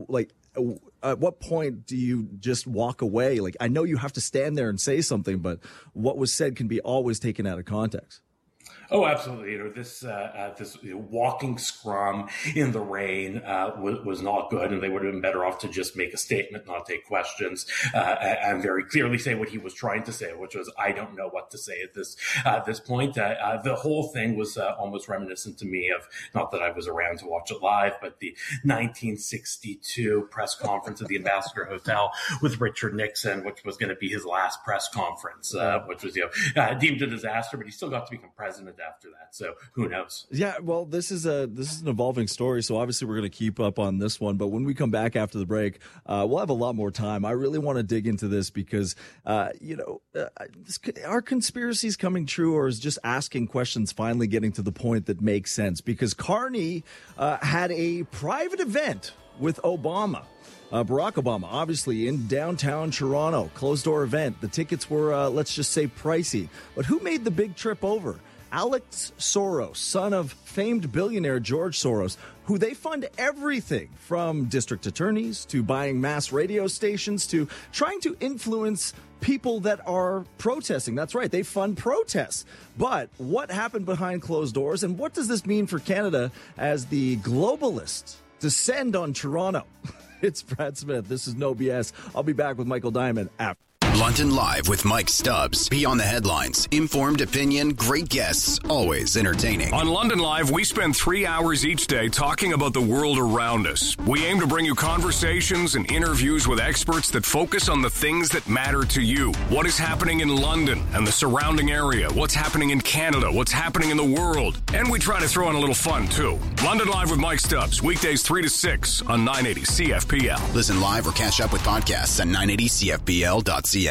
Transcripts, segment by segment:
like, at what point do you just walk away? Like, I know you have to stand there and say something, but what was said can be always taken out of context. Oh, absolutely. This walking scrum in the rain was not good, and they would have been better off to just make a statement, not take questions, and very clearly say what he was trying to say, which was, I don't know what to say at this point. The whole thing was almost reminiscent to me of, not that I was around to watch it live, but the 1962 press conference at the Ambassador Hotel with Richard Nixon, which was going to be his last press conference, which was deemed a disaster, but he still got to become president after that, so who knows? Yeah, well, this is an evolving story, so obviously we're going to keep up on this one, but when we come back after the break, we'll have a lot more time. I really want to dig into this because are conspiracies coming true, or is just asking questions finally getting to the point that makes sense? Because Carney had a private event with Obama. Barack Obama, obviously, in downtown Toronto, closed-door event. The tickets were, let's just say, pricey. But who made the big trip over? Alex Soros, son of famed billionaire George Soros, who they fund everything from district attorneys to buying mass radio stations to trying to influence people that are protesting. That's right, they fund protests. But what happened behind closed doors, and what does this mean for Canada as the globalists descend on Toronto? It's Brad Smith. This is No BS. I'll be back with Michael Diamond after. London Live with Mike Stubbs. Beyond the headlines. Informed opinion, great guests, always entertaining. On London Live, we spend 3 hours each day talking about the world around us. We aim to bring you conversations and interviews with experts that focus on the things that matter to you. What is happening in London and the surrounding area? What's happening in Canada? What's happening in the world? And we try to throw in a little fun, too. London Live with Mike Stubbs. Weekdays 3 to 6 on 980 CFPL. Listen live or catch up with podcasts at 980CFPL.ca.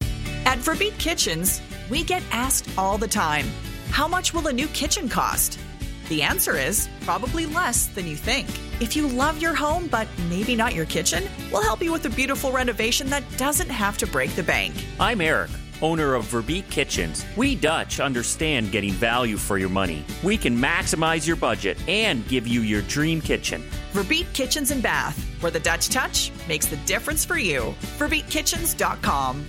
At Verbeek Kitchens, we get asked all the time, how much will a new kitchen cost? The answer is probably less than you think. If you love your home, but maybe not your kitchen, we'll help you with a beautiful renovation that doesn't have to break the bank. I'm Eric, owner of Verbeek Kitchens. We Dutch understand getting value for your money. We can maximize your budget and give you your dream kitchen. Verbeek Kitchens and Bath, where the Dutch touch makes the difference for you. VerbeekKitchens.com.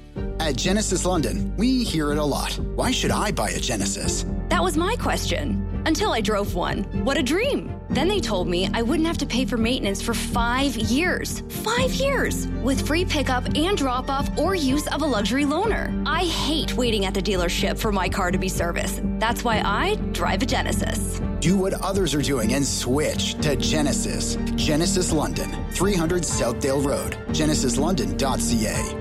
At Genesis London, we hear it a lot. Why should I buy a Genesis? That was my question. Until I drove one. What a dream. Then they told me I wouldn't have to pay for maintenance for 5 years. 5 years! With free pickup and drop-off or use of a luxury loaner. I hate waiting at the dealership for my car to be serviced. That's why I drive a Genesis. Do what others are doing and switch to Genesis. Genesis London, 300 Southdale Road. GenesisLondon.ca.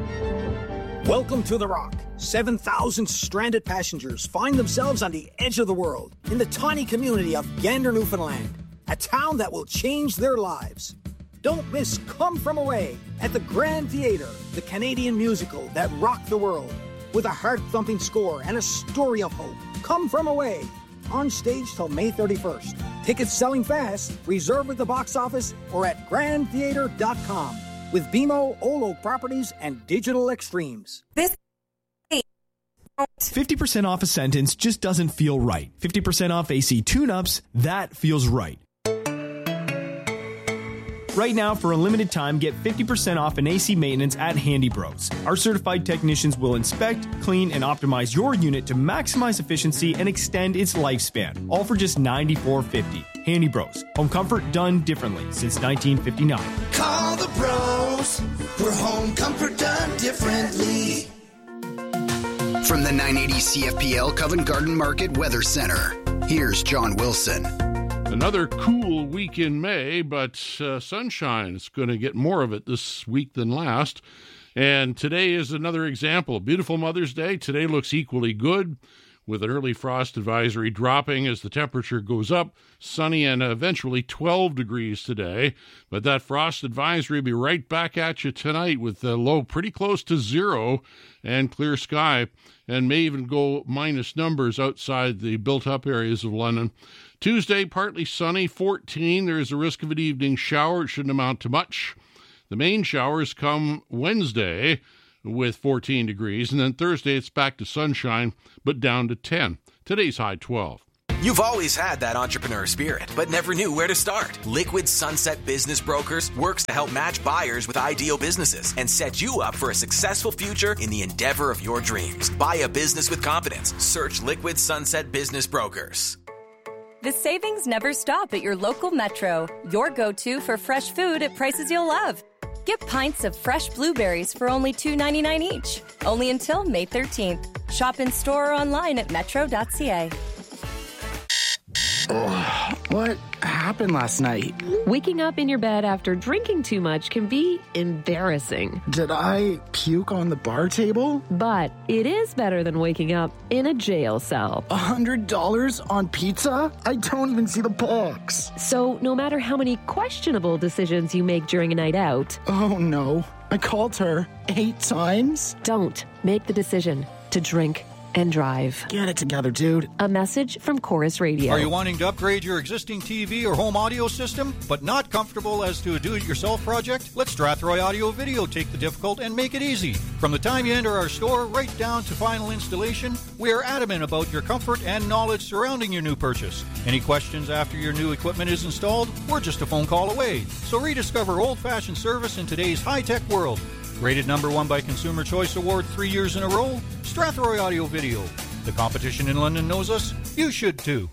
Welcome to The Rock. 7,000 stranded passengers find themselves on the edge of the world in the tiny community of Gander, Newfoundland, a town that will change their lives. Don't miss Come From Away at the Grand Theatre, the Canadian musical that rocked the world with a heart-thumping score and a story of hope. Come From Away, on stage till May 31st. Tickets selling fast. Reserve at the box office or at grandtheatre.com. With BMO, Olo Properties, and Digital Extremes. 50% off a sentence just doesn't feel right. 50% off AC tune-ups, that feels right. Right now, for a limited time, get 50% off an AC maintenance at Handy Bros. Our certified technicians will inspect, clean, and optimize your unit to maximize efficiency and extend its lifespan, all for just $94.50. Handy Bros. Home comfort done differently since 1959. Call the bros for home comfort done differently. From the 980 CFPL Covent Garden Market Weather Center, here's John Wilson. Another cool week in May, but sunshine is going to get more of it this week than last. And today is another example. Beautiful Mother's Day. Today looks equally good, with an early frost advisory dropping as the temperature goes up. Sunny and eventually 12 degrees today. But that frost advisory will be right back at you tonight with the low pretty close to zero and clear sky, and may even go minus numbers outside the built-up areas of London. Tuesday, partly sunny, 14. There's a risk of an evening shower. It shouldn't amount to much. The main showers come Wednesday with 14 degrees, and then Thursday it's back to sunshine, but down to 10. Today's high 12. You've always had that entrepreneur spirit, but never knew where to start. Liquid Sunset Business Brokers works to help match buyers with ideal businesses and set you up for a successful future in the endeavor of your dreams. Buy a business with confidence. Search Liquid Sunset Business Brokers. The savings never stop at your local Metro, your go-to for fresh food at prices you'll love. Get pints of fresh blueberries for only $2.99 each, only until May 13th. Shop in store or online at metro.ca. Oh, what happened last night? Waking up in your bed after drinking too much can be embarrassing. Did I puke on the bar table? But it is better than waking up in a jail cell. $100 on pizza? I don't even see the box. So no matter how many questionable decisions you make during a night out... Oh no, I called her 8 times? Don't make the decision to drink and drive. Get it together, dude. A message from Chorus Radio. Are you wanting to upgrade your existing TV or home audio system, but not comfortable as to a do-it-yourself project? Let Strathroy Audio Video take the difficult and make it easy. From the time you enter our store right down to final installation, we are adamant about your comfort and knowledge surrounding your new purchase. Any questions after your new equipment is installed? We're just a phone call away. So rediscover old-fashioned service in today's high-tech world. Rated number 1 by Consumer Choice Award 3 years in a row, Strathroy Audio Video. The competition in London knows us. You should too.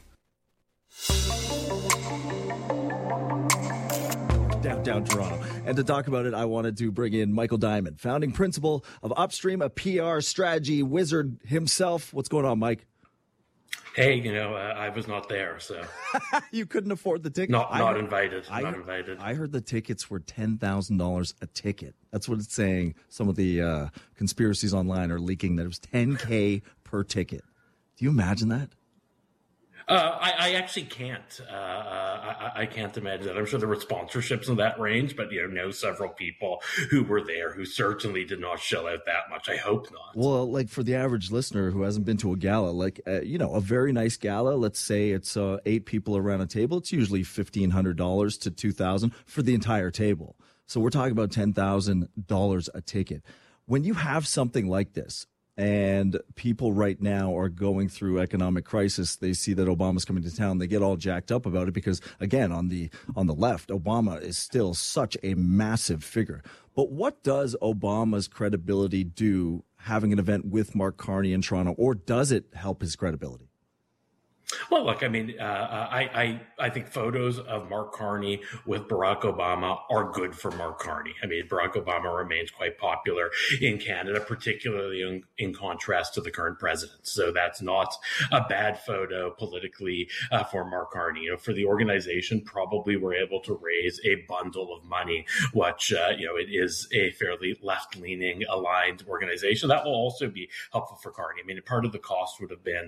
Downtown Toronto. And to talk about it, I wanted to bring in Michael Diamond, founding principal of Upstream, a PR strategy wizard himself. What's going on, Mike? Hey, I was not there, so you couldn't afford the ticket. Not invited. I heard the tickets were $10,000 a ticket. That's what it's saying. Some of the conspiracies online are leaking that it was $10K per ticket. Do you imagine that? I actually can't. I can't imagine that. I'm sure there were sponsorships in that range, but know several people who were there who certainly did not shell out that much. I hope not. Well, like for the average listener who hasn't been to a gala, like a very nice gala. Let's say it's 8 people around a table. It's usually $1,500 to $2,000 for the entire table. So we're talking about $10,000 a ticket. When you have something like this, and people right now are going through economic crisis, they see that Obama's coming to town. They get all jacked up about it because, again, on the left, Obama is still such a massive figure. But what does Obama's credibility do having an event with Mark Carney in Toronto, or does it help his credibility? Well, look, I think photos of Mark Carney with Barack Obama are good for Mark Carney. Barack Obama remains quite popular in Canada, particularly in contrast to the current president. So that's not a bad photo politically for Mark Carney. For the organization, probably we're able to raise a bundle of money, which, it is a fairly left-leaning aligned organization. That will also be helpful for Carney. Part of the cost would have been,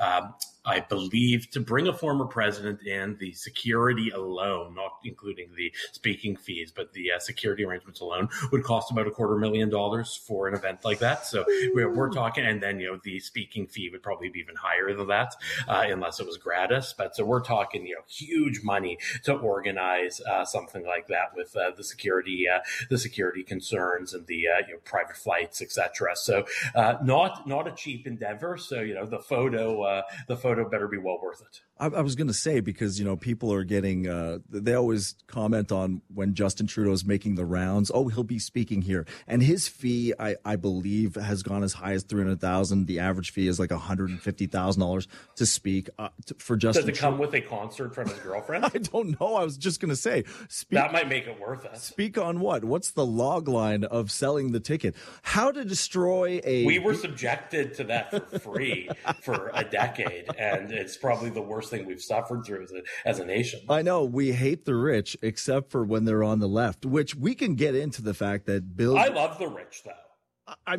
I believe, to bring a former president in, the security alone, not including the speaking fees, but the security arrangements alone would cost about $250,000 for an event like that. So we're talking, and then, the speaking fee would probably be even higher than that, unless it was gratis. But so we're talking, huge money to organize something like that with the security concerns and the private flights, etc. So not a cheap endeavor. So the photo better be well worth it. I was going to say, because, people are getting, they always comment on when Justin Trudeau is making the rounds. Oh, he'll be speaking here. And his fee, I believe, has gone as high as $300,000. The average fee is like $150,000 to speak for Justin. Does it come with a concert from his girlfriend? I don't know. I was just going to say. That might make it worth it. Speak on what? What's the log line of selling the ticket? How to destroy a... We were subjected to that for free for a decade, and it's probably the worst thing we've suffered through as a nation. I know we hate the rich, except for when they're on the left, which we can get into the fact that Bill. I love the rich, though. I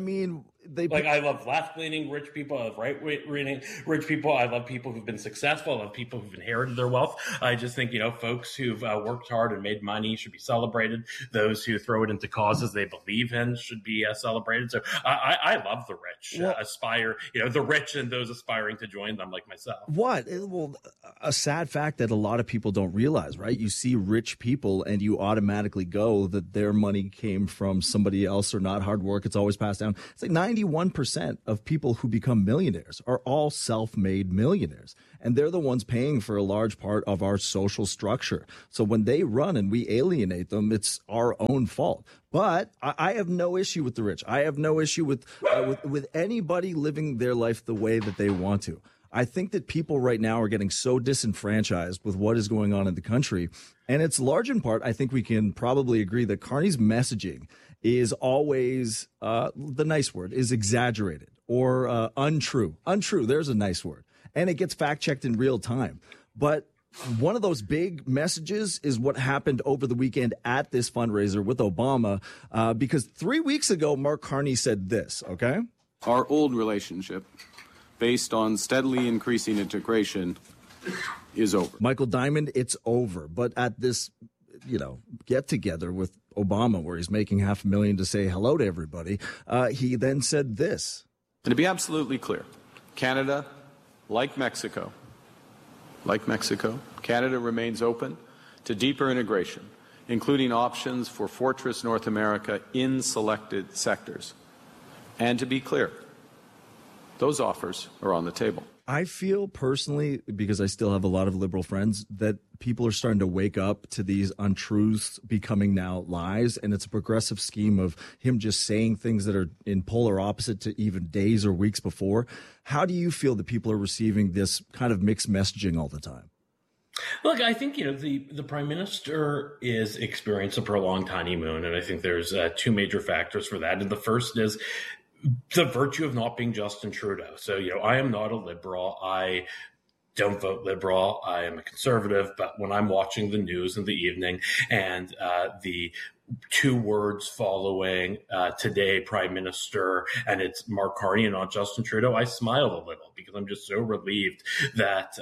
love left-leaning rich people. I love right-leaning rich people. I love people who've been successful. I love people who've inherited their wealth. I just think, folks who've worked hard and made money should be celebrated. Those who throw it into causes they believe in should be celebrated. So I love the rich. The rich and those aspiring to join them, like myself. What? Well, a sad fact that a lot of people don't realize, right? You see rich people and you automatically go that their money came from somebody else or not hard work. It's always passed down. It's like 90 91% of people who become millionaires are all self-made millionaires. And they're the ones paying for a large part of our social structure. So when they run and we alienate them, it's our own fault. But I have no issue with the rich. I have no issue with anybody living their life the way that they want to. I think that people right now are getting so disenfranchised with what is going on in the country. And it's large in part, I think we can probably agree that Carney's messaging is always, the nice word, is exaggerated or untrue. Untrue, there's a nice word. And it gets fact-checked in real time. But one of those big messages is what happened over the weekend at this fundraiser with Obama, because 3 weeks ago, Mark Carney said this, okay? Our old relationship, based on steadily increasing integration, is over. Michael Diamond, it's over. But at this, get-together with Obama, where he's making $500,000 to say hello to everybody, he then said this. And to be absolutely clear, Canada, like Mexico, Canada remains open to deeper integration, including options for Fortress North America in selected sectors. And to be clear, those offers are on the table. I feel personally, because I still have a lot of liberal friends, that people are starting to wake up to these untruths becoming now lies. And it's a progressive scheme of him just saying things that are in polar opposite to even days or weeks before. How do you feel that people are receiving this kind of mixed messaging all the time? Look, I think, the prime minister is experiencing a prolonged honeymoon. And I think there's two major factors for that. And the first is the virtue of not being Justin Trudeau. So, I am not a liberal. I don't vote liberal. I am a conservative. But when I'm watching the news in the evening and the two words following today, Prime Minister, and it's Mark Carney and not Justin Trudeau, I smile a little because I'm just so relieved that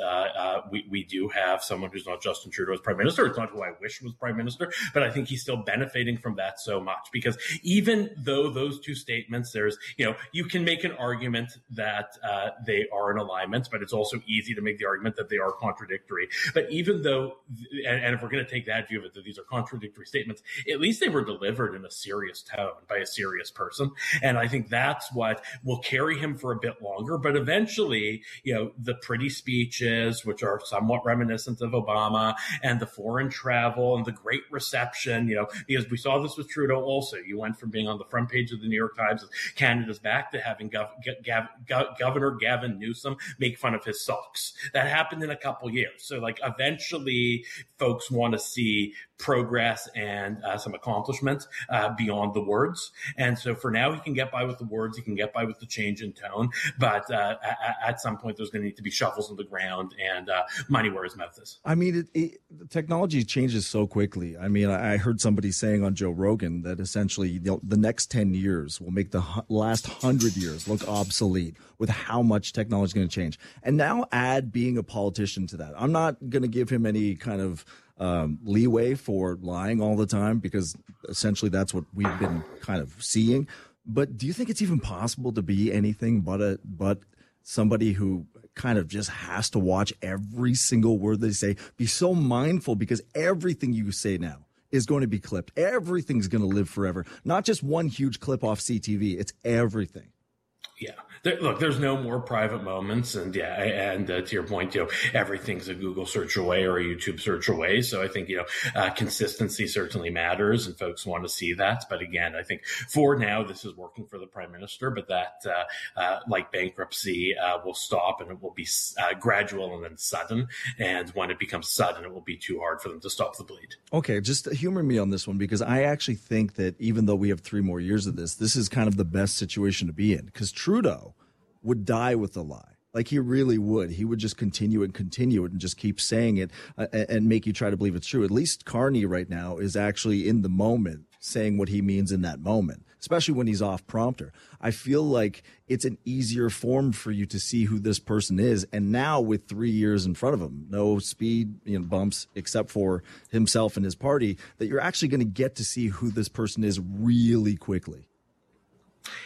we do have someone who's not Justin Trudeau as Prime Minister. It's not who I wish was Prime Minister, but I think he's still benefiting from that so much because even though those two statements, there's, you can make an argument that they are in alignment, but it's also easy to make the argument that they are contradictory. But even though, and if we're going to take that view of it, that these are contradictory statements, at least they were delivered in a serious tone by a serious person. And I think that's what will carry him for a bit longer. But eventually, the pretty speeches, which are somewhat reminiscent of Obama, and the foreign travel and the great reception, because we saw this with Trudeau also. You went from being on the front page of the New York Times as Canada's back to having Governor Gavin Newsom make fun of his socks. That happened in a couple years. So eventually folks want to see progress and some accomplishment beyond the words. And so for now, he can get by with the words. He can get by with the change in tone. But at some point, there's going to need to be shovels in the ground and money where his mouth is. I mean, the technology changes so quickly. I mean, I heard somebody saying on Joe Rogan that essentially the next 10 years will make the last 100 years look obsolete with how much technology is going to change. And now add being a politician to that. I'm not going to give him any kind of leeway for lying all the time because essentially that's what we've been kind of seeing. But do you think it's even possible to be anything but somebody who kind of just has to watch every single word they say, be so mindful because everything you say now is going to be clipped. Everything's going to live forever. Not just one huge clip off CTV. It's everything. Yeah. Look, there's no more private moments. And to your point, everything's a Google search away or a YouTube search away. So I think, consistency certainly matters and folks want to see that. But again, I think for now, this is working for the prime minister, but that, like bankruptcy, will stop and it will be gradual and then sudden. And when it becomes sudden, it will be too hard for them to stop the bleed. Okay. Just humor me on this one, because I actually think that even though we have 3 more years of this is kind of the best situation to be in, because Trudeau would die with the lie. Like he really would. He would just continue it and just keep saying it and make you try to believe it's true. At least Carney right now is actually in the moment saying what he means in that moment, especially when he's off prompter. I feel like it's an easier form for you to see who this person is. And now with 3 years in front of him, no speed bumps except for himself and his party, that you're actually going to get to see who this person is really quickly.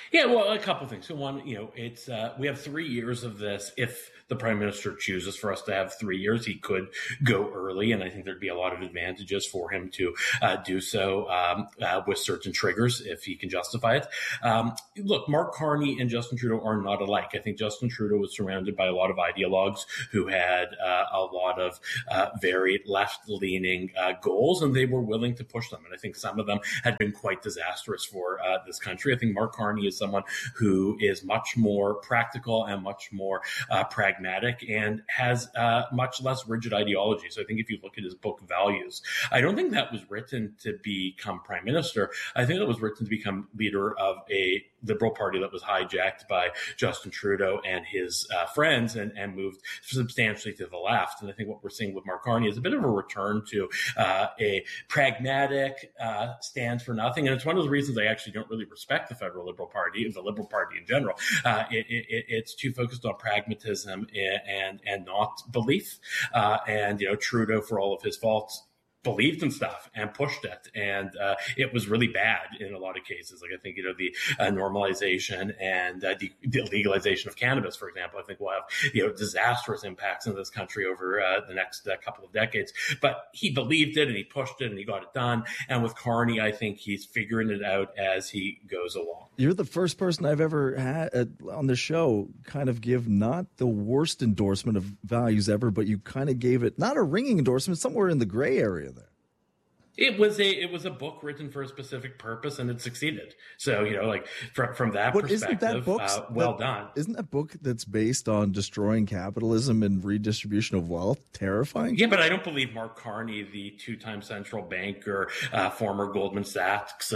Yeah, well, a couple of things. So one, it's we have 3 years of this. If the prime minister chooses for us to have 3 years, he could go early, and I think there'd be a lot of advantages for him to do so with certain triggers if he can justify it. Look, Mark Carney and Justin Trudeau are not alike. I think Justin Trudeau was surrounded by a lot of ideologues who had a lot of very left-leaning goals, and they were willing to push them. And I think some of them had been quite disastrous for this country. I think Mark Carney is someone who is much more practical and much more pragmatic and has much less rigid ideology. So I think if you look at his book Values, I don't think that was written to become prime minister. I think it was written to become leader of a Liberal Party that was hijacked by Justin Trudeau and his friends and moved substantially to the left. And I think what we're seeing with Mark Carney is a bit of a return to a pragmatic stand for nothing. And it's one of the reasons I actually don't really respect the Federal Liberal Party, the Liberal Party in general. It's too focused on pragmatism and not belief. And Trudeau, for all of his faults, believed in stuff and pushed it, and it was really bad in a lot of cases. Like I think the normalization and the legalization of cannabis, for example, I think will have disastrous impacts in this country over the next couple of decades. But he believed it and he pushed it and he got it done. And with Carney, I think he's figuring it out as he goes along. You're the first person I've ever had on the show kind of give not the worst endorsement of Values ever, but you kind of gave it not a ringing endorsement, somewhere in the gray area there. It was a book written for a specific purpose, and it succeeded. So, from that perspective, well done. Isn't that book that's based on destroying capitalism and redistribution of wealth terrifying? Yeah, but I don't believe Mark Carney, the two-time central banker, former Goldman Sachs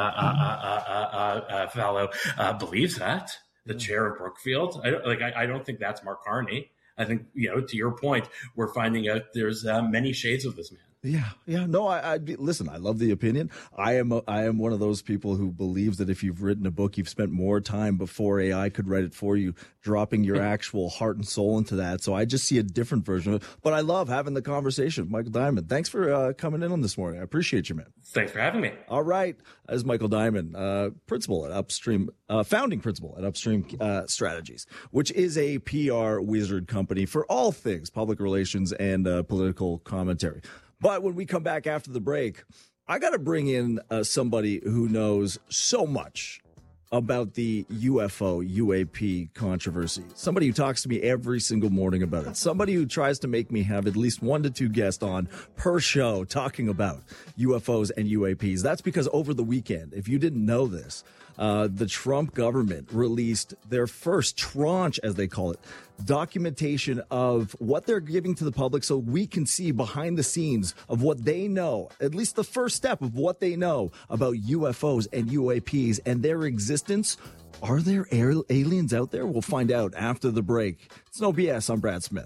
fellow, believes that. The chair of Brookfield. I don't think that's Mark Carney. I think, to your point, we're finding out there's many shades of this man. Yeah. No, listen, I love the opinion. I am one of those people who believes that if you've written a book, you've spent more time before AI could write it for you, dropping your actual heart and soul into that. So I just see a different version of it. But I love having the conversation with Michael Diamond. Thanks for coming in on this morning. I appreciate you, man. Thanks for having me. All right. As Michael Diamond, principal at Upstream, founding principal at Upstream Strategies, which is a PR wizard company for all things public relations and political commentary. But when we come back after the break, I got to bring in somebody who knows so much about the UFO, controversy. Somebody who talks to me every single morning about it. Somebody who tries to make me have at least 1 to 2 guests on per show talking about UFOs and UAPs. That's because over the weekend, if you didn't know this, the Trump government released their first tranche, as they call it, documentation of what they're giving to the public so we can see behind the scenes of what they know, at least the first step of what they know about UFOs and UAPs and their existence. Are there aliens out there? We'll find out after the break. It's No BS. I'm Brad Smith.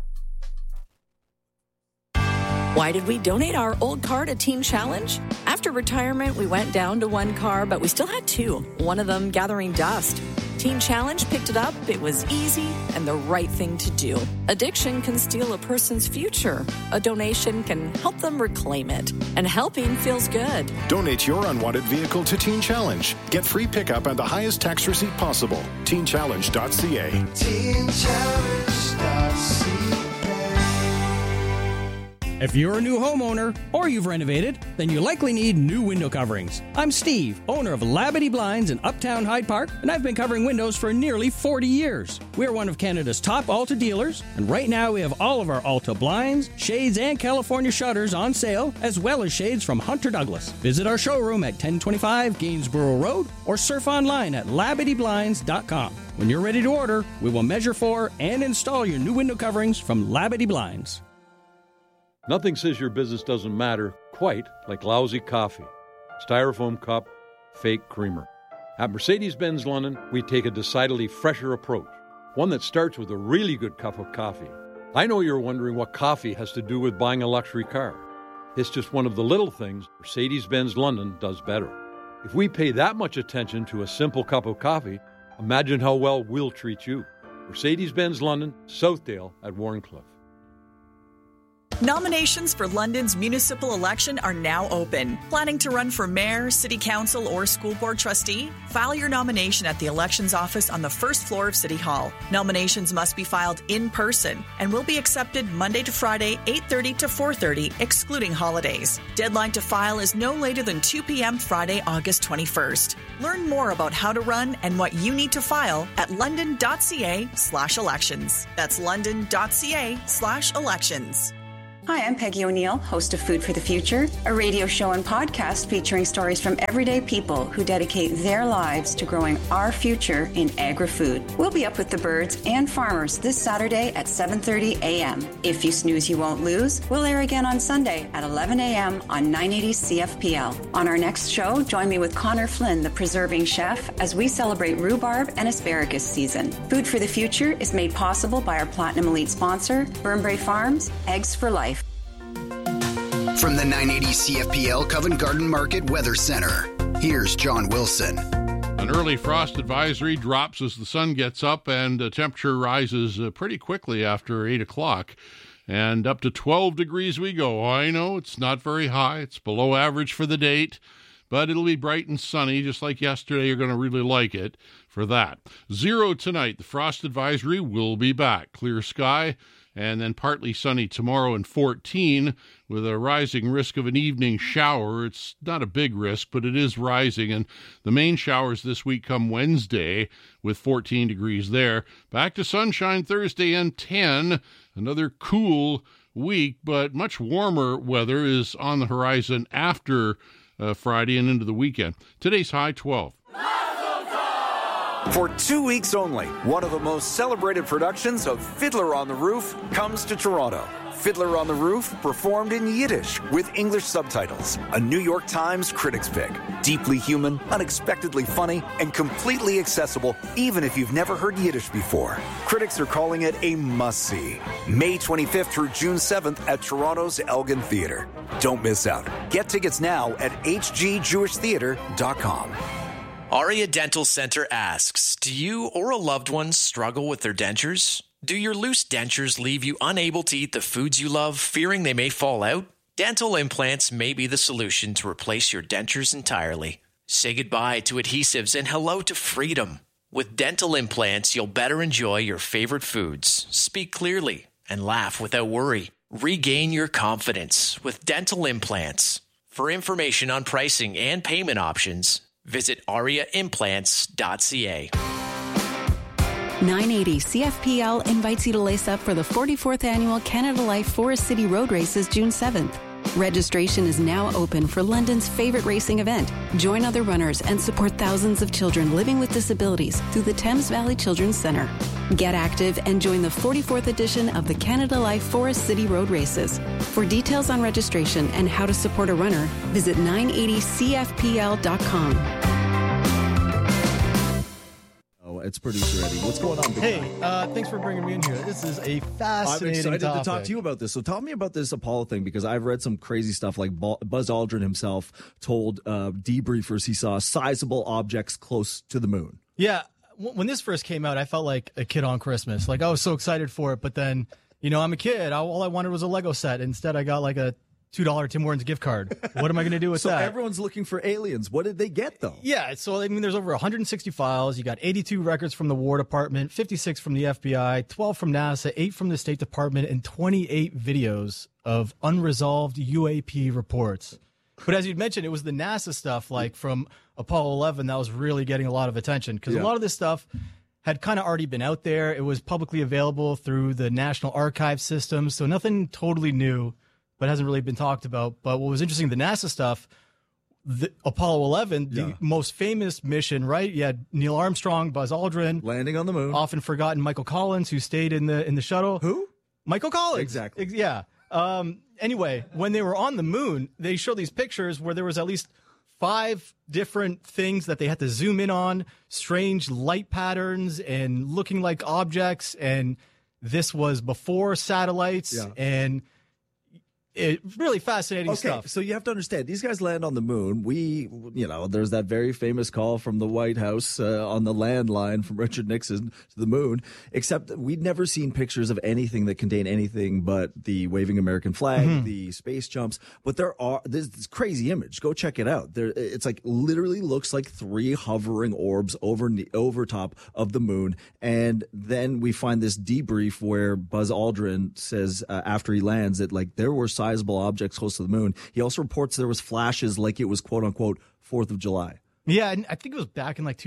Why did we donate our old car to Teen Challenge? After retirement, we went down to 1 car, but we still had 2, one of them gathering dust. Teen Challenge picked it up, it was easy, and the right thing to do. Addiction can steal a person's future. A donation can help them reclaim it. And helping feels good. Donate your unwanted vehicle to Teen Challenge. Get free pickup and the highest tax receipt possible. TeenChallenge.ca. TeenChallenge.ca. If you're a new homeowner or you've renovated, then you likely need new window coverings. I'm Steve, owner of Labadee Blinds in Uptown Hyde Park, and I've been covering windows for nearly 40 years. We're one of Canada's top Alta dealers, and right now we have all of our Alta blinds, shades, and California shutters on sale, as well as shades from Hunter Douglas. Visit our showroom at 1025 Gainsborough Road or surf online at LabadeeBlinds.com. When you're ready to order, we will measure for and install your new window coverings from Labadee Blinds. Nothing says your business doesn't matter quite like lousy coffee. Styrofoam cup, fake creamer. At Mercedes-Benz London, we take a decidedly fresher approach, one that starts with a really good cup of coffee. I know you're wondering what coffee has to do with buying a luxury car. It's just one of the little things Mercedes-Benz London does better. If we pay that much attention to a simple cup of coffee, imagine how well we'll treat you. Mercedes-Benz London, Southdale at Warncliffe. Nominations for London's municipal election are now open. Planning to run for mayor, city council, or school board trustee? File your nomination at the elections office on the first floor of City Hall. Nominations must be filed in person and will be accepted Monday to Friday, 8:30 to 4:30, excluding holidays. Deadline to file is no later than 2 p.m. Friday, August 21st. Learn more about how to run and what you need to file at london.ca/elections. That's london.ca/elections. Hi, I'm Peggy O'Neill, host of Food for the Future, a radio show and podcast featuring stories from everyday people who dedicate their lives to growing our future in agri-food. We'll be up with the birds and farmers this Saturday at 7:30 a.m. If you snooze, you won't lose. We'll air again on Sunday at 11 a.m. on 980 CFPL. On our next show, join me with Connor Flynn, the preserving chef, as we celebrate rhubarb and asparagus season. Food for the Future is made possible by our Platinum Elite sponsor, Burnbrae Farms, Eggs for Life. From the 980 CFPL Covent Garden Market Weather Center, here's John Wilson. An early frost advisory drops as the sun gets up, and the temperature rises pretty quickly after 8 o'clock. And up to 12 degrees we go. I know it's not very high. It's below average for the date, but it'll be bright and sunny, just like yesterday. You're going to really like it for that. 0 tonight. The frost advisory will be back. Clear sky, and then partly sunny tomorrow, and 14 with a rising risk of an evening shower. It's not a big risk, but it is rising, and the main showers this week come Wednesday with 14 degrees there. Back to sunshine Thursday and 10. Another cool week, but much warmer weather is on the horizon after Friday and into the weekend. Today's high 12. For 2 weeks only, one of the most celebrated productions of Fiddler on the Roof comes to Toronto. Fiddler on the Roof, performed in Yiddish with English subtitles. A New York Times critics pick. Deeply human, unexpectedly funny, and completely accessible even if you've never heard Yiddish before. Critics are calling it a must-see. May 25th through June 7th at Toronto's Elgin Theatre. Don't miss out. Get tickets now at hgjewishtheatre.com. Aria Dental Center asks, do you or a loved one struggle with their dentures? Do your loose dentures leave you unable to eat the foods you love, fearing they may fall out? Dental implants may be the solution to replace your dentures entirely. Say goodbye to adhesives and hello to freedom. With dental implants, you'll better enjoy your favorite foods, speak clearly, and laugh without worry. Regain your confidence with dental implants. For information on pricing and payment options, visit ariaimplants.ca. 980 CFPL invites you to lace up for the 44th Annual Canada Life Forest City Road Races June 7th. Registration is now open for London's favorite racing event. Join other runners and support thousands of children living with disabilities through the Thames Valley Children's Centre. Get active and join the 44th edition of the Canada Life Forest City Road Races. For details on registration and how to support a runner, visit 980cfpl.com. It's producer Eddie. What's going on? Hey, thanks for bringing me in here. This is a fascinating I'm excited topic. to talk to you about this. So tell me about this Apollo thing, because I've read some crazy stuff. Like Buzz Aldrin himself told debriefers he saw sizable objects close to the moon. Yeah, when this first came out, I felt like a kid on Christmas. Like, I was so excited for it, but then, I'm a kid. All I wanted was a Lego set. Instead, I got like a $2 Tim Hortons gift card. What am I going to do with that? So everyone's looking for aliens. What did they get, though? Yeah, so there's over 160 files. You got 82 records from the War Department, 56 from the FBI, 12 from NASA, 8 from the State Department, and 28 videos of unresolved UAP reports. But as you'd mentioned, it was the NASA stuff, like from Apollo 11, that was really getting a lot of attention, because a lot of this stuff had kind of already been out there. It was publicly available through the National Archive system, so nothing totally new, but hasn't really been talked about. But what was interesting, the NASA stuff, the Apollo 11, the most famous mission, right? You had Neil Armstrong, Buzz Aldrin. Landing on the moon. Often forgotten Michael Collins, who stayed in the shuttle. Who? Michael Collins. Exactly. Yeah. Anyway, when they were on the moon, they showed these pictures where there was at least 5 different things that they had to zoom in on, strange light patterns and looking like objects. And this was before satellites. And really fascinating stuff. So you have to understand, these guys land on the moon. There's that very famous call from the White House on the landline from Richard Nixon to the moon, except we'd never seen pictures of anything that contain anything but the waving American flag, the space jumps. But there's this crazy image. Go check it out. It's like literally looks like 3 hovering orbs over top of the moon. And then we find this debrief where Buzz Aldrin says after he lands that like there were sizable objects close to the moon. He also reports there was flashes like it was quote unquote 4th of July. Yeah, and I think it was back in like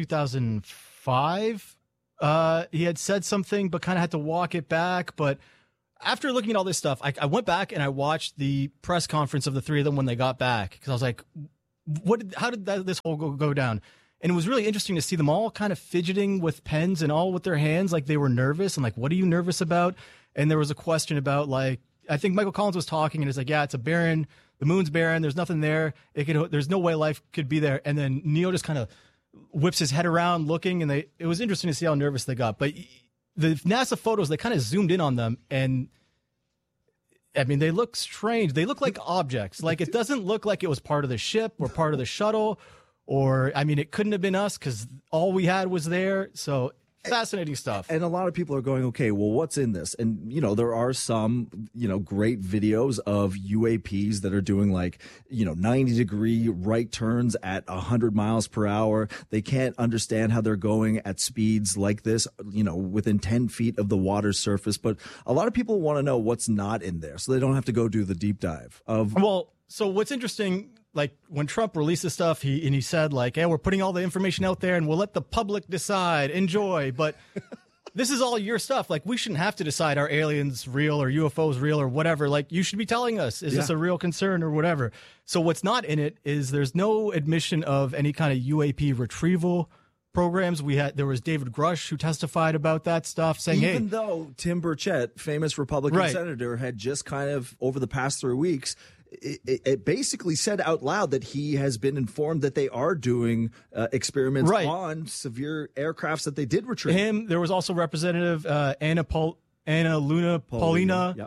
2005. He had said something, but kind of had to walk it back. But after looking at all this stuff, I went back and I watched the press conference of the 3 of them when they got back, because I was like, how did this whole go down? And it was really interesting to see them all kind of fidgeting with pens and all with their hands, like they were nervous. And like, what are you nervous about? And there was a question about like, I think Michael Collins was talking and it's like, yeah, it's a barren. The moon's barren. There's nothing there. There's no way life could be there. And then Neil just kind of whips his head around looking, and it was interesting to see how nervous they got. But the NASA photos, they kind of zoomed in on them, and I mean, they look strange. They look like objects. Like it doesn't look like it was part of the ship or part of the shuttle, or I mean, it couldn't have been us because all we had was there. So fascinating stuff. And a lot of people are going, okay, well, what's in this? And, there are some, great videos of UAPs that are doing 90-degree right turns at 100 miles per hour. They can't understand how they're going at speeds like this, within 10 feet of the water's surface. But a lot of people want to know what's not in there so they don't have to go do the deep dive of. Well, so what's interesting, like when Trump released this stuff, he said like, hey, we're putting all the information out there and we'll let the public decide, enjoy. But this is all your stuff. Like we shouldn't have to decide are aliens real or UFOs real or whatever. Like you should be telling us, is this a real concern or whatever? So what's not in it is there's no admission of any kind of UAP retrieval programs. There was David Grush who testified about that stuff, saying, even though Tim Burchett, famous Republican senator, had just kind of over the past 3 weeks, it basically said out loud that he has been informed that they are doing experiments on severe aircrafts that they did retrieve. There was also Representative Anna Luna Paulina,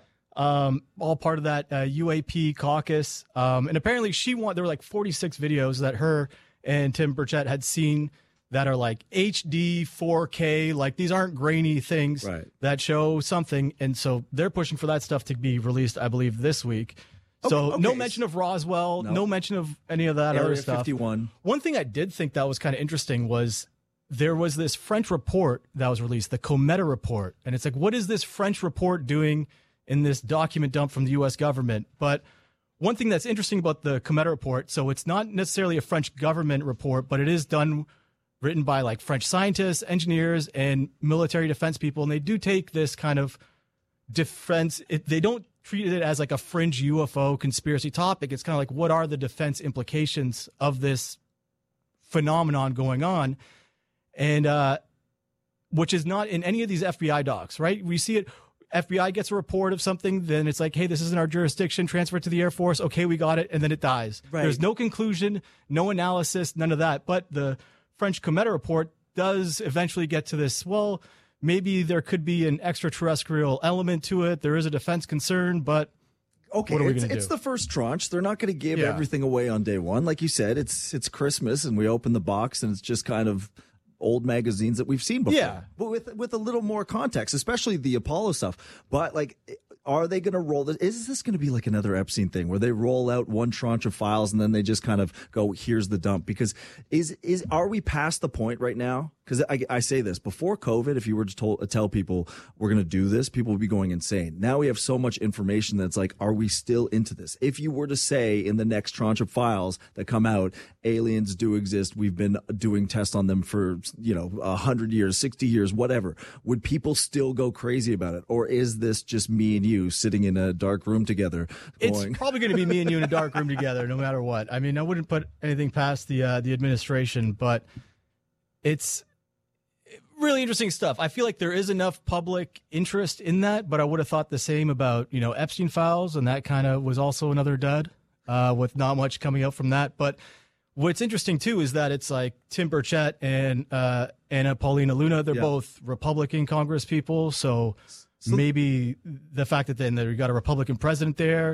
all part of that UAP caucus. And apparently there were like 46 videos that her and Tim Burchett had seen that are like HD, 4K, like these aren't grainy things that show something. And so they're pushing for that stuff to be released, I believe, this week. So no mention of Roswell, no mention of any of that other stuff. 51. One thing I did think that was kind of interesting was there was this French report that was released, the Cometa report. And it's like, what is this French report doing in this document dump from the U.S. government? But one thing that's interesting about the Cometa report, so it's not necessarily a French government report, but it is written by like French scientists, engineers, and military defense people. And they do take this kind of defense. They don't treat it as like a fringe UFO conspiracy topic. It's kind of like, what are the defense implications of this phenomenon going on? And which is not in any of these FBI docs, right? We see it. FBI gets a report of something, then it's like, hey, this isn't our jurisdiction, transfer it to the Air Force. Okay, we got it. And then it dies. Right. There's no conclusion, no analysis, none of that. But the French Cometa report does eventually get to this, well, maybe there could be an extraterrestrial element to it. There is a defense concern, but what are we going to do? It's the first tranche. They're not going to give everything away on day one. Like you said, it's Christmas and we open the box and it's just kind of old magazines that we've seen before. Yeah. But with a little more context, especially the Apollo stuff. But like, are they going to roll this? Is this going to be like another Epstein thing where they roll out one tranche of files and then they just kind of go, here's the dump? Because are we past the point right now? Because I say this, before COVID, if you were to tell people we're going to do this, people would be going insane. Now we have so much information that's like, are we still into this? If you were to say in the next tranche of files that come out, aliens do exist, we've been doing tests on them for 100 years, 60 years, whatever, would people still go crazy about it? Or is this just me and you sitting in a dark room together going... It's probably going to be me and you in a dark room together no matter what. I mean, I wouldn't put anything past the administration, but it's really interesting stuff. I feel like there is enough public interest in that, but I would have thought the same about, Epstein files, and that kind of was also another dud with not much coming out from that. But what's interesting, too, is that it's like Tim Burchett and Anna Paulina Luna, they're both Republican Congress people, so maybe the fact that then you got a Republican president there.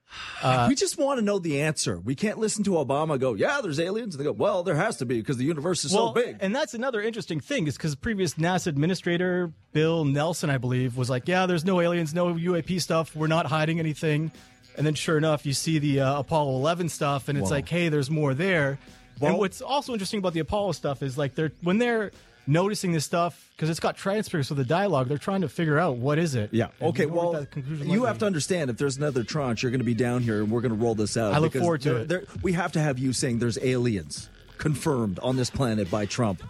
We just want to know the answer. We can't listen to Obama go, yeah, there's aliens. And they go, well, there has to be because the universe is so big. And that's another interesting thing is because previous NASA administrator Bill Nelson, I believe, was like, yeah, there's no aliens, no UAP stuff. We're not hiding anything. And then sure enough, you see the Apollo 11 stuff and it's like, hey, there's more there. Well, and what's also interesting about the Apollo stuff is like when they're noticing this stuff, because it's got transcripts of the dialogue, they're trying to figure out what is it. Yeah. Okay, well, you have to understand, if there's another tranche, you're going to be down here and we're going to roll this out. I look forward to it. We have to have you saying there's aliens confirmed on this planet by Trump.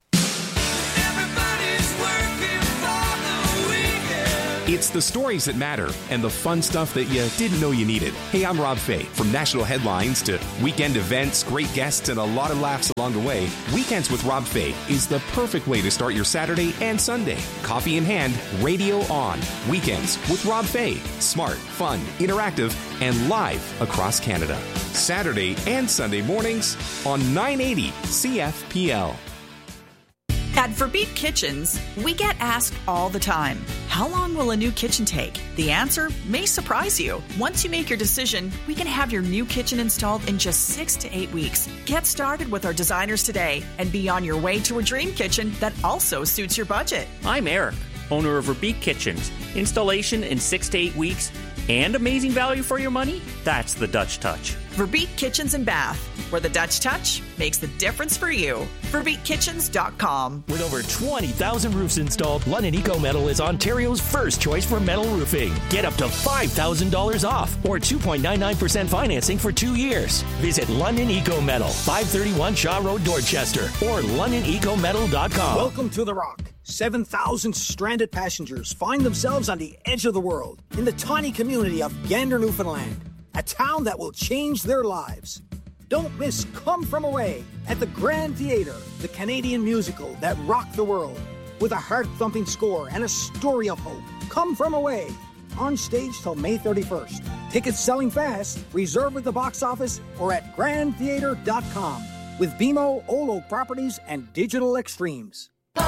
It's the stories that matter and the fun stuff that you didn't know you needed. Hey, I'm Rob Fay. From national headlines to weekend events, great guests, and a lot of laughs along the way, Weekends with Rob Fay is the perfect way to start your Saturday and Sunday. Coffee in hand, radio on. Weekends with Rob Fay. Smart, fun, interactive, and live across Canada. Saturday and Sunday mornings on 980 CFPL. At Verbeek Kitchens, we get asked all the time, how long will a new kitchen take? The answer may surprise you. Once you make your decision, we can have your new kitchen installed in just 6 to 8 weeks. Get started with our designers today and be on your way to a dream kitchen that also suits your budget. I'm Eric, owner of Verbeek Kitchens. Installation in 6 to 8 weeks and amazing value for your money? That's the Dutch touch. Verbeek Kitchens and Bath, where the Dutch touch makes the difference for you. VerbeekKitchens.com. With over 20,000 roofs installed, London Eco Metal is Ontario's first choice for metal roofing. Get up to $5,000 off or 2.99% financing for 2 years. Visit London Eco Metal, 531 Shaw Road, Dorchester, or LondonEcoMetal.com. Welcome to The Rock. 7,000 stranded passengers find themselves on the edge of the world in the tiny community of Gander, Newfoundland, a town that will change their lives. Don't miss Come From Away at the Grand Theatre, the Canadian musical that rocked the world with a heart-thumping score and a story of hope. Come From Away, on stage till May 31st. Tickets selling fast. Reserve at the box office or at grandtheatre.com with BMO, Olo Properties, and Digital Extremes.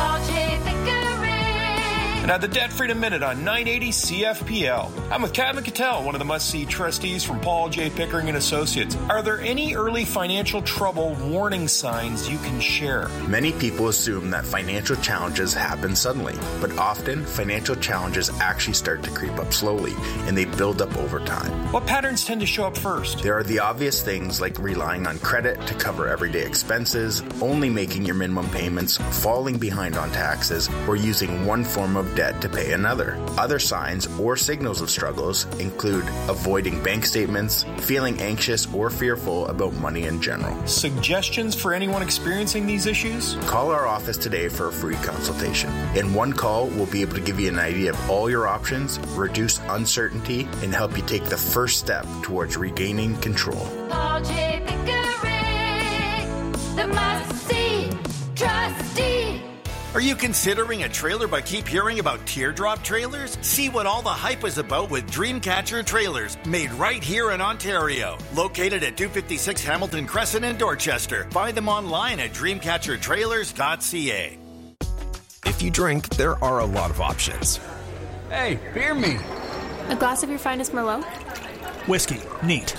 And at the Debt Freedom Minute on 980 CFPL. I'm with Kevin Cattell, one of the must-see trustees from Paul J. Pickering & Associates. Are there any early financial trouble warning signs you can share? Many people assume that financial challenges happen suddenly, but often financial challenges actually start to creep up slowly, and they build up over time. What patterns tend to show up first? There are the obvious things like relying on credit to cover everyday expenses, only making your minimum payments, falling behind on taxes, or using one form of debt to pay another. Other signs or signals of struggles include avoiding bank statements, feeling anxious or fearful about money in general. Suggestions for anyone experiencing these issues? Call our office today for a free consultation. In one call, we'll be able to give you an idea of all your options, reduce uncertainty, and help you take the first step towards regaining control. Paul J. Pickering, the must-see trustee. Are you considering a trailer but keep hearing about teardrop trailers? See what all the hype is about with Dreamcatcher Trailers, made right here in Ontario. Located at 256 Hamilton Crescent in Dorchester. Find them online at dreamcatchertrailers.ca. If you drink, there are a lot of options. Hey, beer me. A glass of your finest Merlot? Whiskey. Neat.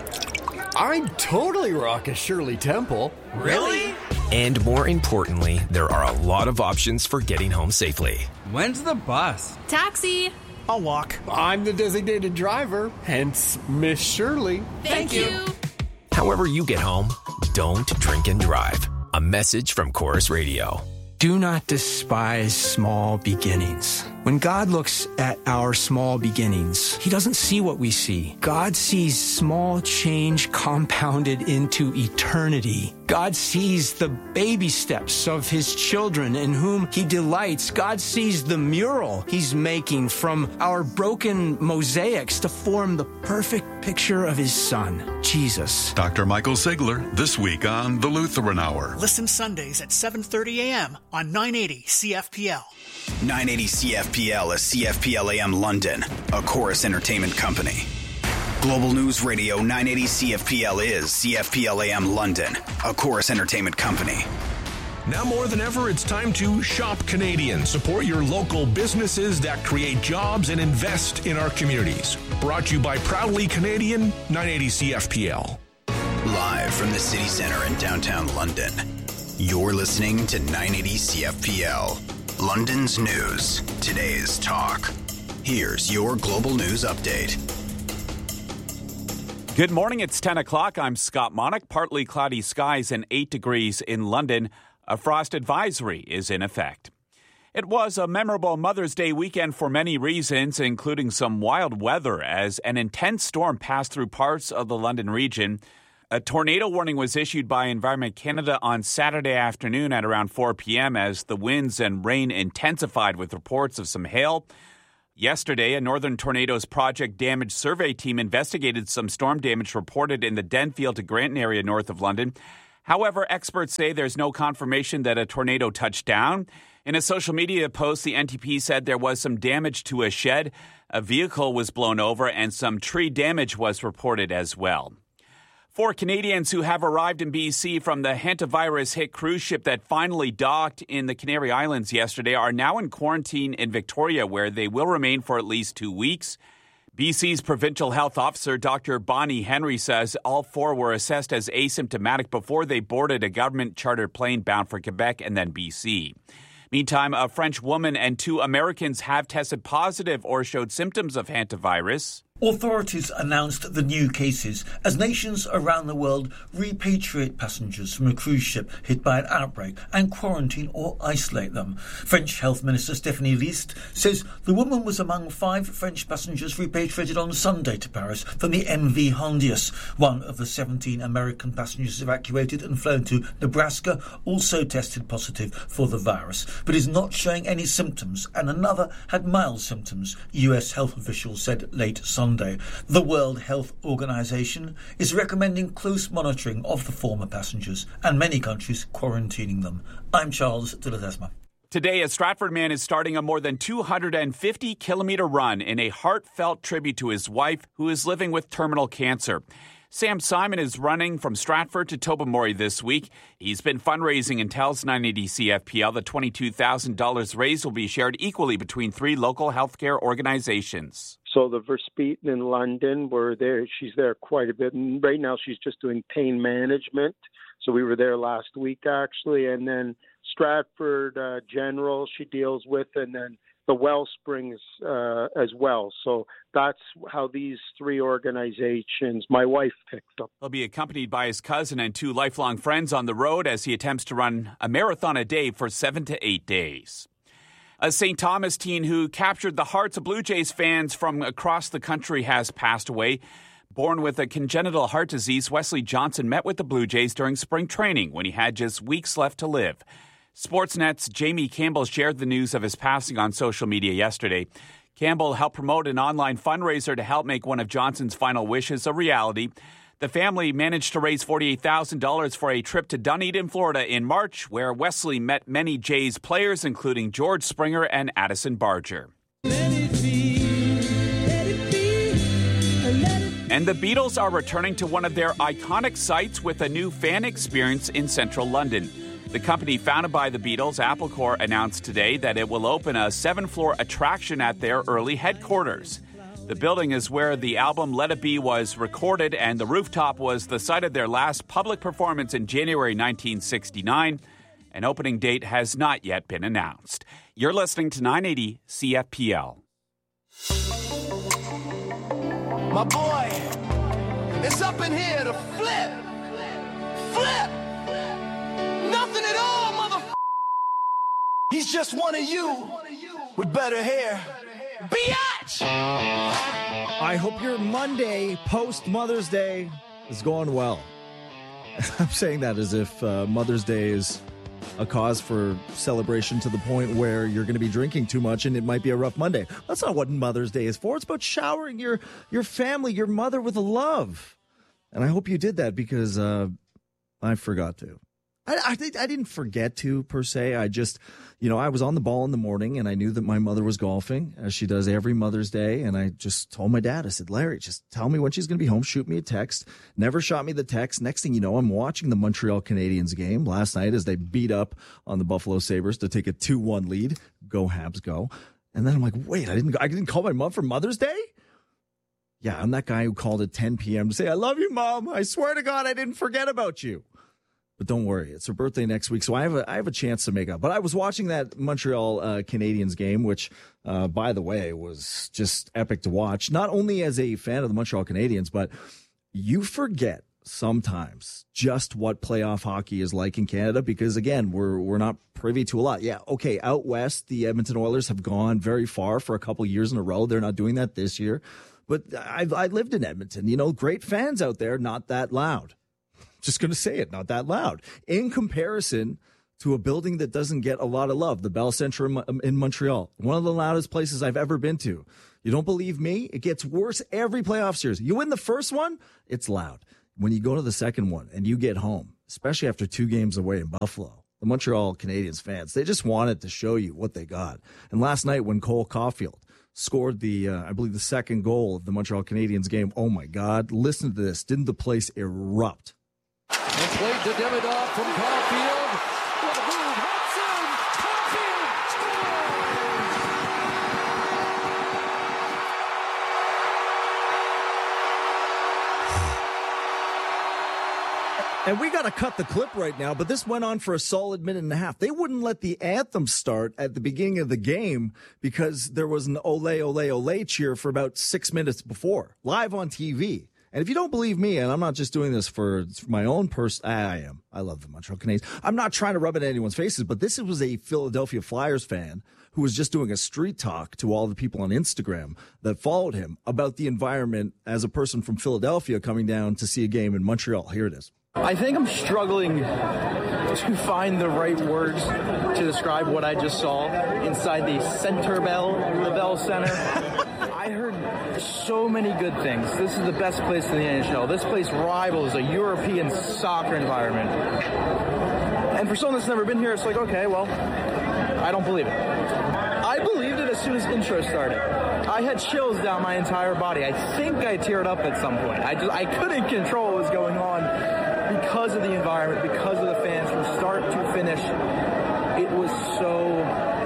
I'd totally rock a Shirley Temple. Really? And more importantly, there are a lot of options for getting home safely. When's the bus? Taxi. I'll walk. I'm the designated driver, hence Miss Shirley. Thank you. However you get home, don't drink and drive. A message from Chorus Radio. Do not despise small beginnings. When God looks at our small beginnings, He doesn't see what we see. God sees small change compounded into eternity. God sees the baby steps of His children in whom He delights. God sees the mural He's making from our broken mosaics to form the perfect picture of His Son, Jesus. Dr. Michael Sigler, this week on The Lutheran Hour. Listen Sundays at 7:30 a.m. on 980 CFPL. 980 CFPL is CFPL AM London, a Chorus Entertainment company. Global News Radio 980 CFPL is CFPL AM London, a Chorus Entertainment company. Now more than ever, it's time to shop Canadian. Support your local businesses that create jobs and invest in our communities. Brought to you by Proudly Canadian, 980 CFPL. Live from the city centre in downtown London, you're listening to 980 CFPL. London's news, today's talk. Here's your global news update. Good morning, it's 10 o'clock. I'm Scott Monick. Partly cloudy skies and 8 degrees in London. A frost advisory is in effect. It was a memorable Mother's Day weekend for many reasons, including some wild weather as an intense storm passed through parts of the London region. A tornado warning was issued by Environment Canada on Saturday afternoon at around 4 p.m. as the winds and rain intensified with reports of some hail. Yesterday, a Northern Tornadoes Project damage survey team investigated some storm damage reported in the Denfield to Granton area north of London. However, experts say there's no confirmation that a tornado touched down. In a social media post, the NTP said there was some damage to a shed, a vehicle was blown over, and some tree damage was reported as well. 4 Canadians who have arrived in BC from the hantavirus-hit cruise ship that finally docked in the Canary Islands yesterday are now in quarantine in Victoria, where they will remain for at least 2 weeks. BC's provincial health officer, Dr. Bonnie Henry, says all 4 were assessed as asymptomatic before they boarded a government-chartered plane bound for Quebec and then BC. Meantime, a French woman and 2 Americans have tested positive or showed symptoms of hantavirus. Authorities announced the new cases as nations around the world repatriate passengers from a cruise ship hit by an outbreak and quarantine or isolate them. French Health Minister Stéphanie List says the woman was among 5 French passengers repatriated on Sunday to Paris from the MV Hondius. One of the 17 American passengers evacuated and flown to Nebraska also tested positive for the virus, but is not showing any symptoms, and another had mild symptoms, US health officials said late Sunday. The World Health Organization is recommending close monitoring of the former passengers and many countries quarantining them. I'm Charles de Ledesma. Today, a Stratford man is starting a more than 250-kilometer run in a heartfelt tribute to his wife, who is living with terminal cancer. Sam Simon is running from Stratford to Tobermory this week. He's been fundraising and tells 980 CFPL the $22,000 raised will be shared equally between 3 local healthcare organizations. So the Verspeten in London, we're there. She's there quite a bit. And right now she's just doing pain management. So we were there last week, actually. And then Stratford General she deals with, and then the Wellsprings as well. So that's how these 3 organizations my wife picked up. He'll be accompanied by his cousin and 2 lifelong friends on the road as he attempts to run a marathon a day for 7 to 8 days. A St. Thomas teen who captured the hearts of Blue Jays fans from across the country has passed away. Born with a congenital heart disease, Wesley Johnson met with the Blue Jays during spring training when he had just weeks left to live. Sportsnet's Jamie Campbell shared the news of his passing on social media yesterday. Campbell helped promote an online fundraiser to help make one of Johnson's final wishes a reality. The family managed to raise $48,000 for a trip to Dunedin, Florida in March, where Wesley met many Jays players, including George Springer and Addison Barger. And the Beatles are returning to one of their iconic sites with a new fan experience in central London. The company founded by the Beatles, Apple Corps, announced today that it will open a 7-floor attraction at their early headquarters. The building is where the album Let It Be was recorded, and the rooftop was the site of their last public performance in January 1969. An opening date has not yet been announced. You're listening to 980 CFPL. My boy is up in here to flip. Nothing at all, motherfucker. He's just one of you with better hair. Biatch! I hope your Monday post-Mother's Day is going well. I'm saying that as if Mother's Day is a cause for celebration to the point where you're going to be drinking too much and it might be a rough Monday. That's not what Mother's Day is for. It's about showering your family, your mother with love. And I hope you did that because I forgot to. I didn't forget to, per se. I just, I was on the ball in the morning, and I knew that my mother was golfing, as she does every Mother's Day. And I just told my dad, I said, Larry, just tell me when she's going to be home. Shoot me a text. Never shot me the text. Next thing you know, I'm watching the Montreal Canadiens game last night as they beat up on the Buffalo Sabres to take a 2-1 lead. Go Habs, go. And then I'm like, wait, I didn't call my mom for Mother's Day? Yeah, I'm that guy who called at 10 p.m. to say, I love you, Mom. I swear to God, I didn't forget about you. But don't worry, it's her birthday next week, so I have a chance to make up. But I was watching that Montreal Canadiens game, which, by the way, was just epic to watch. Not only as a fan of the Montreal Canadiens, but you forget sometimes just what playoff hockey is like in Canada because, again, we're not privy to a lot. Yeah, okay, out west, the Edmonton Oilers have gone very far for a couple years in a row. They're not doing that this year. But I lived in Edmonton. Great fans out there, not that loud. Just going to say it, not that loud. In comparison to a building that doesn't get a lot of love, the Bell Centre in Montreal, one of the loudest places I've ever been to. You don't believe me? It gets worse every playoff series. You win the first one, it's loud. When you go to the second one and you get home, especially after 2 games away in Buffalo, the Montreal Canadiens fans, they just wanted to show you what they got. And last night when Cole Caulfield scored I believe the second goal of the Montreal Canadiens game, oh my God, listen to this. Didn't the place erupt? And played to Demidov from Caulfield. What a move. Hudson. Caulfield scores. And we got to cut the clip right now, but this went on for a solid minute and a half. They wouldn't let the anthem start at the beginning of the game because there was an ole, ole, ole cheer for about 6 minutes before, live on TV. And if you don't believe me, and I'm not just doing this for my own person, I am. I love the Montreal Canadiens. I'm not trying to rub it in anyone's faces, but this was a Philadelphia Flyers fan who was just doing a street talk to all the people on Instagram that followed him about the environment as a person from Philadelphia coming down to see a game in Montreal. Here it is. I think I'm struggling to find the right words to describe what I just saw inside the Bell Center. I heard so many good things. This is the best place in the NHL. This place rivals a European soccer environment. And for someone that's never been here, it's like, okay, well, I don't believe it. I believed it as soon as intro started. I had chills down my entire body. I think I teared up at some point. I couldn't control what was going on because of the environment, because of the fans from start to finish. It was so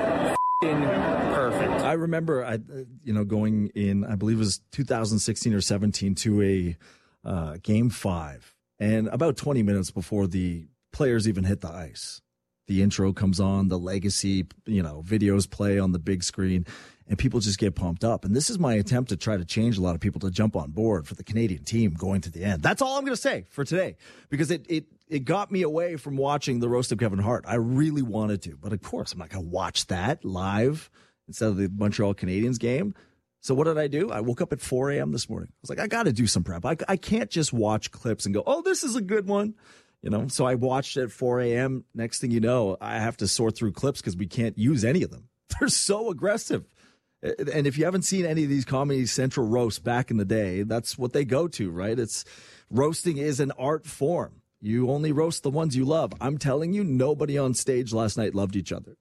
perfect. I remember, going in, I believe it was 2016 or 17 to a Game 5. And about 20 minutes before the players even hit the ice, the intro comes on, the legacy, videos play on the big screen, and people just get pumped up. And this is my attempt to try to change a lot of people to jump on board for the Canadian team going to the end. That's all I'm going to say for today, because it got me away from watching the roast of Kevin Hart. I really wanted to, but of course I'm not going to watch that live instead of the Montreal Canadiens game. So what did I do? I woke up at 4 a.m. this morning. I was like, I got to do some prep. I can't just watch clips and go, oh, this is a good one. So I watched at 4 a.m. Next thing you know, I have to sort through clips because we can't use any of them. They're so aggressive. And if you haven't seen any of these Comedy Central roasts back in the day, that's what they go to, right? Roasting is an art form. You only roast the ones you love. I'm telling you, nobody on stage last night loved each other.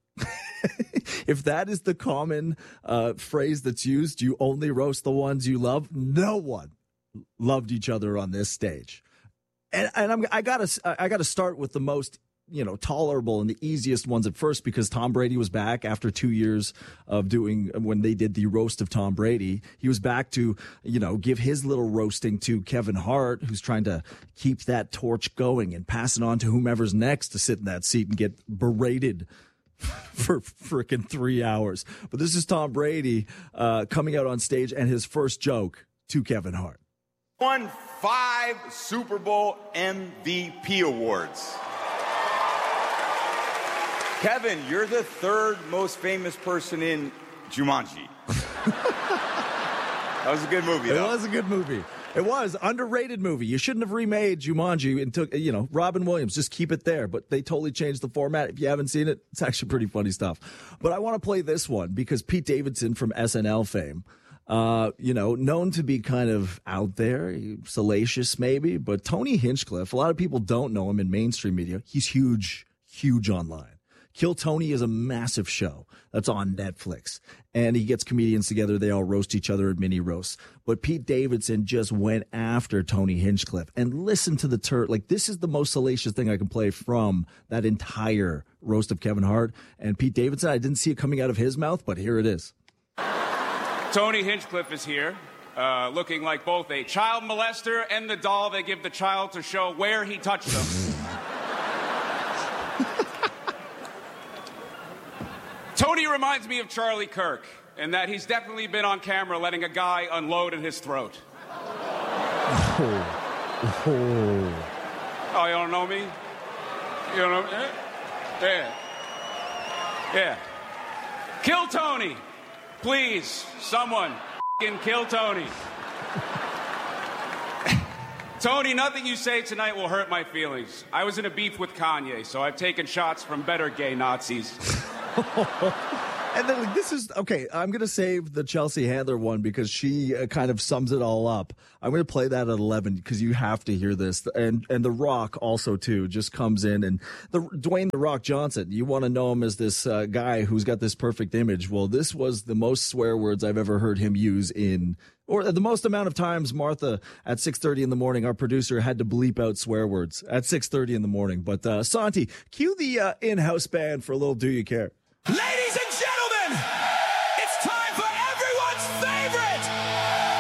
If that is the common phrase that's used, you only roast the ones you love. No one loved each other on this stage. And I gotta start with the most tolerable and the easiest ones at first, because Tom Brady was back after 2 years of when they did the roast of Tom Brady. He was back to, give his little roasting to Kevin Hart, who's trying to keep that torch going and pass it on to whomever's next to sit in that seat and get berated for frickin' 3 hours. But this is Tom Brady coming out on stage and his first joke to Kevin Hart. Won 5 Super Bowl MVP awards. Kevin, you're the 3rd most famous person in Jumanji. That was a good movie, though. It was a good movie. It was underrated movie. You shouldn't have remade Jumanji and took, Robin Williams. Just keep it there. But they totally changed the format. If you haven't seen it, it's actually pretty funny stuff. But I want to play this one because Pete Davidson from SNL fame known to be kind of out there, salacious maybe, but Tony Hinchcliffe, a lot of people don't know him in mainstream media. He's huge online. Kill Tony is a massive show that's on Netflix, and he gets comedians together. They all roast each other at mini roasts. But Pete Davidson just went after Tony Hinchcliffe, and listen to the like, this is the most salacious thing I can play from that entire roast of Kevin Hart. And Pete Davidson, I didn't see it coming out of his mouth, but here it is. Tony Hinchcliffe is here, looking like both a child molester and the doll they give the child to show where he touched them. Tony reminds me of Charlie Kirk, in that he's definitely been on camera letting a guy unload in his throat. Oh, you don't know me? You don't know me? Yeah. Kill Tony. Please, someone f***ing kill Tony. Tony, nothing you say tonight will hurt my feelings. I was in a beef with Kanye, so I've taken shots from better gay Nazis. And then this is okay. I'm going to save the Chelsea Handler one because she kind of sums it all up. I'm going to play that at 11 because you have to hear this. And The Rock also too just comes in, and Dwayne The Rock Johnson. You want to know him as this guy who's got this perfect image. Well, this was the most swear words I've ever heard him use or the most amount of times Martha at 6:30 in the morning, our producer, had to bleep out swear words at 6:30 in the morning. But Santi, cue the in-house band for a little Do You Care? Ladies